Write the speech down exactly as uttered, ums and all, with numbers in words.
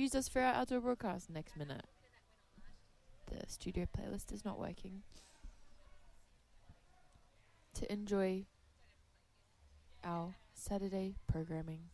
use this for our outdoor broadcast next minute. The studio playlist is not working. To enjoy our Saturday programming.